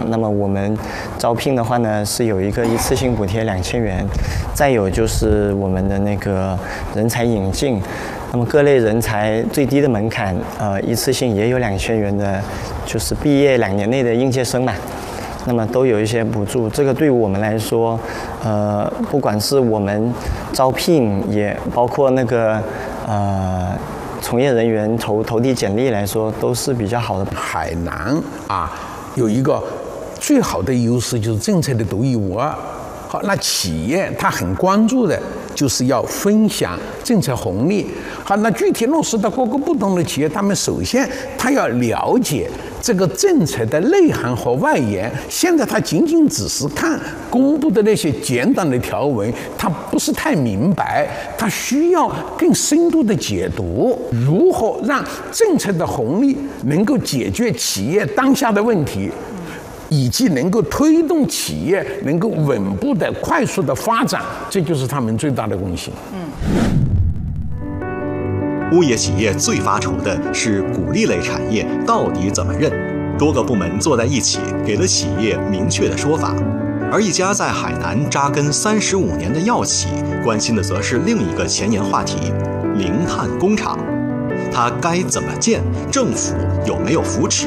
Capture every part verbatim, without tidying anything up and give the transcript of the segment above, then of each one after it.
那么我们招聘的话呢，是有一个一次性补贴两千元，再有就是我们的那个人才引进，那么各类人才最低的门槛，呃，一次性也有两千元的，就是毕业两年内的应届生嘛。那么都有一些补助，这个对于我们来说，呃，不管是我们招聘，也包括那个呃从业人员投投递简历来说，都是比较好的。 海南啊，有一个最好的优势就是政策的独一无二。好，那企业它很关注的就是要分享政策红利。好，那具体落实到各个不同的企业，他们首先他要了解这个政策的内涵和外延。现在他仅仅只是看公布的那些简短的条文，他不是太明白，他需要更深度的解读，如何让政策的红利能够解决企业当下的问题，以及能够推动企业能够稳步的、快速的发展，这就是他们最大的贡献。嗯。 物业企业最发愁的是鼓励类产业到底怎么认？多个部门坐在一起，给了企业明确的说法。而一家在海南扎根三十五年的药企，关心的则是另一个前沿话题——零碳工厂。它该怎么建？政府有没有扶持？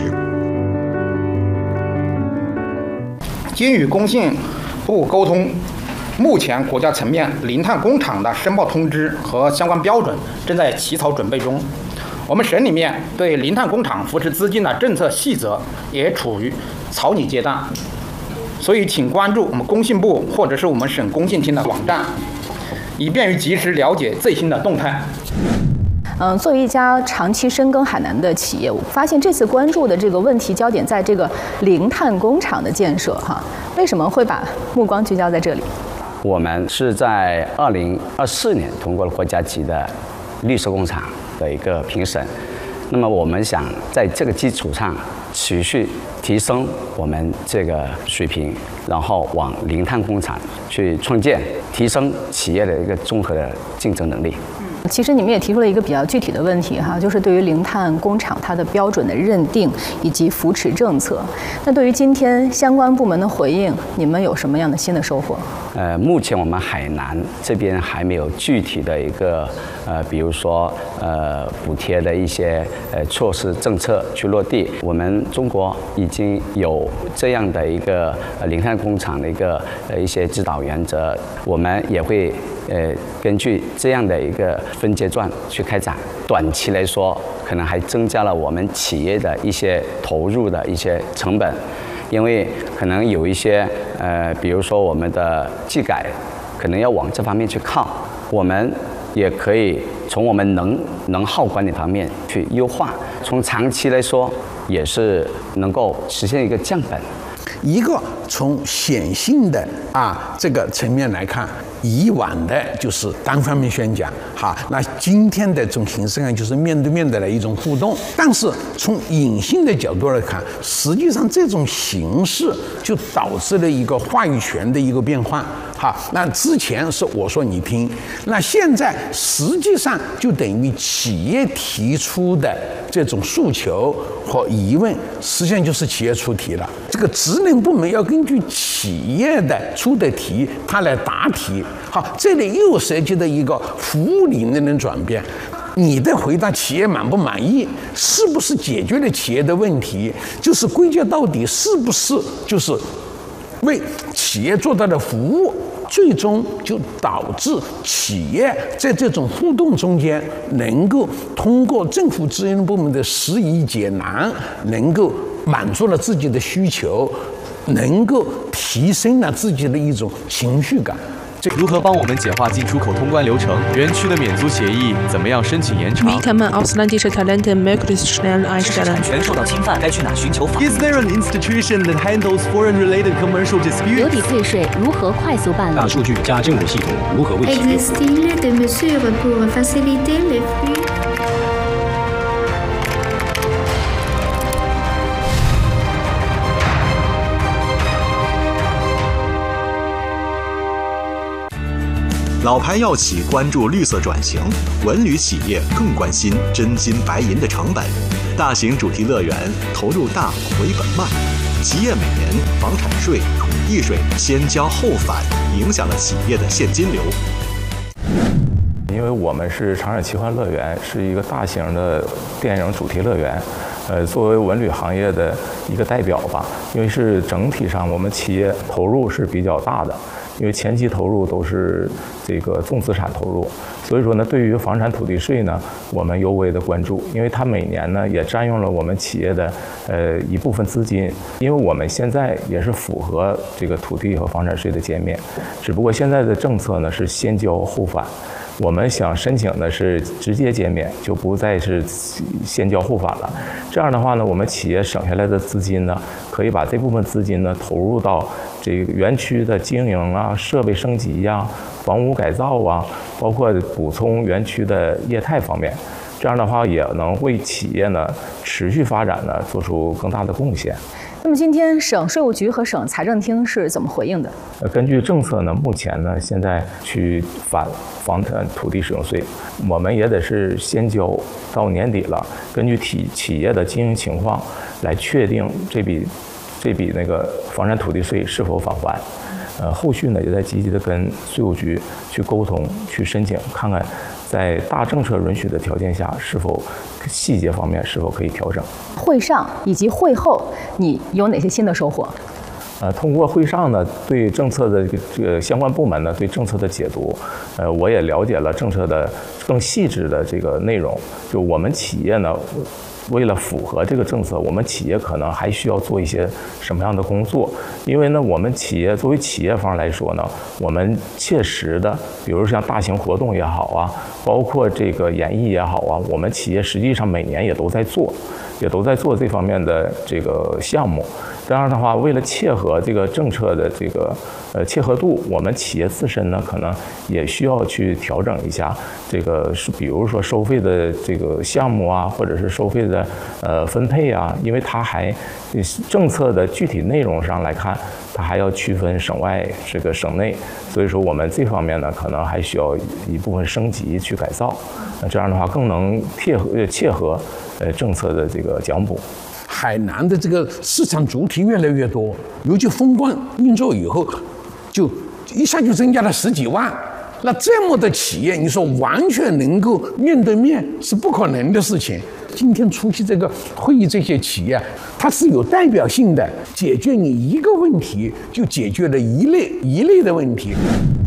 经与工信部沟通，目前国家层面零碳工厂的申报通知和相关标准正在起草准备中。我们省里面对零碳工厂扶持资金的政策细则也处于草拟阶段，所以请关注我们工信部或者是我们省工信厅的网站，以便于及时了解最新的动态。 嗯，作为一家长期深耕海南的企业，我发现这次关注的这个问题焦点在这个零碳工厂的建设哈，为什么会把目光聚焦在这里？ 我们是在二零二四年通过了国家级的绿色工厂的一个评审，那么我们想在这个基础上持续提升我们这个水平，然后往零碳工厂去创建，提升企业的一个综合的竞争能力。 其实你们也提出了一个比较具体的问题哈，就是对于零碳工厂它的标准的认定以及扶持政策。那对于今天相关部门的回应，你们有什么样的新的收获？ 呃，目前我们海南这边还没有具体的一个呃，比如说呃补贴的一些呃措施政策去落地。我们中国已经有这样的一个呃零碳工厂的一个呃一些指导原则，我们也会。呃，根据这样的一个分阶段去开展，短期来说，可能还增加了我们企业的一些投入的一些成本，因为可能有一些呃，比如说我们的技改，可能要往这方面去靠，我们也可以从我们能能耗管理方面去优化，从长期来说，也是能够实现一个降本。 一个从显性的啊这个层面来看，以往的就是单方面宣讲，哈，那今天的这种形式上就是面对面的的一种互动。但是从隐性的角度来看，实际上这种形式就导致了一个话语权的一个变换，哈。那之前是我说你听，那现在实际上就等于企业提出的这种诉求和疑问，实际上就是企业出题了。这个职能部门要根据企业的出的题，它来答题。好，这里又涉及到一个服务理念的转变。你的回答企业满不满意，是不是解决了企业的问题，就是归结到底是不是就是为企业做到的服务，最终就导致企业在这种互动中间能够通过政府职能部门的施以解难，能够满足了自己的需求，能够提升了自己的一种情绪感。 如何帮我们简化进出口通关流程？园区的免租协议怎么样申请延长？ Wie kann man ausländische Talente möglichst schnell einstellen? 权受到侵犯，该去哪寻求法？ Is there an institution that handles foreign-related commercial disputes? 留抵退税如何快速办理？ 大数据加政府系统如何为企业？ Existe-t-il des mesures pour faciliter les flux? 老牌药企关注绿色转型，文旅企业更关心真金白银的成本。大型主题乐园投入大回本慢， 企业每年房产税、土地税先交后返，影响了企业的现金流。 因为我们是长远奇幻乐园，是一个大型的电影主题乐园，呃，作为文旅行业的一个代表吧，因为是整体上我们企业投入是比较大的，因为前期投入都是这个重资产投入，所以说呢，对于房产土地税呢，我们尤为的关注，因为它每年呢也占用了我们企业的呃一部分资金，因为我们现在也是符合这个土地和房产税的减免，只不过现在的政策呢是先交后返。我们想申请的是直接减免，就不再是先交后返了。这样的话呢，我们企业省下来的资金呢，可以把这部分资金呢投入到这个园区的经营啊、设备升级呀、啊、房屋改造啊，包括补充园区的业态方面。这样的话，也能为企业呢持续发展呢做出更大的贡献。 那么今天省税务局和省财政厅是怎么回应的？ 呃，根据政策呢，目前呢，现在去返房产土地使用税，我们也得是先交到年底了，根据企企业的经营情况来确定这笔这笔那个房产土地税是否返还。呃，后续呢也在积极的跟税务局去沟通、去申请，看看在大政策允许的条件下，是否细节方面是否可以调整。 会上以及会后，你有哪些新的收获？ 呃，通过会上呢，对政策的这个相关部门呢，对政策的解读，呃，我也了解了政策的更细致的这个内容。就我们企业呢，为了符合这个政策，我们企业可能还需要做一些什么样的工作？因为呢，我们企业作为企业方来说呢，我们切实的，比如像大型活动也好啊，包括这个演艺也好啊，我们企业实际上每年也都在做，也都在做这方面的这个项目。这样的话，为了切合这个政策的这个呃切合度，我们企业自身呢，可能也需要去调整一下这个是，比如说收费的这个项目啊，或者是收费的呃分配啊，因为它还政策的具体内容上来看，它还要区分省外这个省内，所以说我们这方面呢，可能还需要一部分升级去改造，那这样的话更能贴合切合呃政策的这个奖补。 海南的这个市场主体越来越多，尤其风光运作以后，就一下就增加了十几万。那这么的企业，你说完全能够面对面是不可能的事情。今天出席这个会议，这些企业它是有代表性的，解决你一个问题，就解决了一类一类的问题。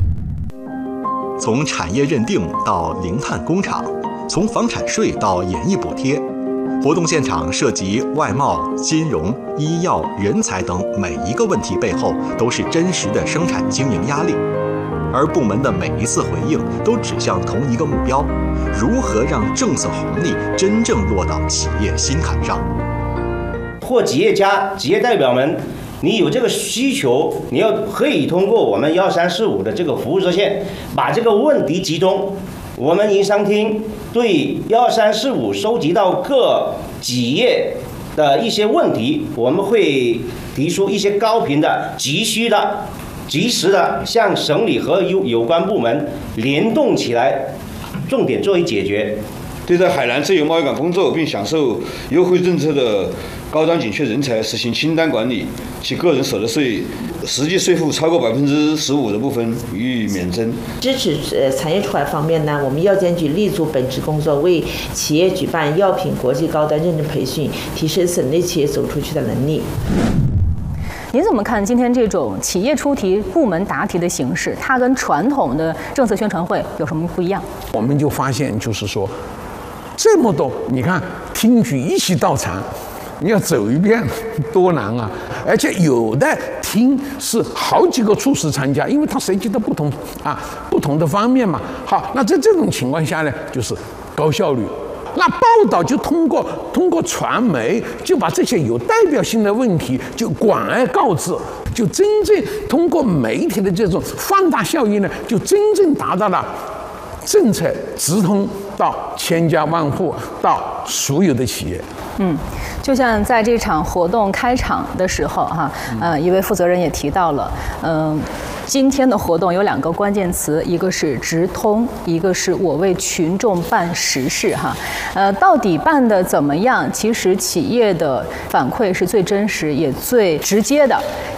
从产业认定到零碳工厂，从房产税到演艺补贴。活动现场涉及外贸、金融、医药、人才等每一个问题背后，都是真实的生产经营压力，而部门的每一次回应都指向同一个目标：如何让政策红利真正落到企业心坎上。 或企业家、企业代表们，你有这个需求，你要可以通过我们幺三四五的这个服务热线，把这个问题集中。我们营商厅对幺三四五收集到各企业的一些问题，我们会提出一些高频的、急需的、及时的，向省里和有有关部门联动起来，重点作为解决。 对待海南自由贸易港工作并享受优惠政策的高端紧缺人才实行清单管理，其个人所得税实际税负超过百分之十五的部分予以免征。 支持呃产业出海方面呢，我们药监局立足本职工作，为企业举办药品国际高端认证培训，提升省内企业走出去的能力。 您怎么看今天这种企业出题、部门答题的形式？它跟传统的政策宣传会有什么不一样？ 我们就发现，就是说，这么多，你看听取一起到场，你要走一遍多难啊！而且有的听是好几个处室参加，因为它涉及到不同啊不同的方面嘛。好，那在这种情况下呢，就是高效率。那报道就通过通过传媒，就把这些有代表性的问题就广而告之，就真正通过媒体的这种放大效应呢，就真正达到了政策直通到千家万户，到所有的企业。 嗯，就像在这场活动开场的时候，哈，呃，一位负责人也提到了，嗯、呃。今天的活动有两个关键词，一个是直通，一个是我为群众办实事哈。呃，到底办得怎么样？其实企业的反馈是最真实也最直接的，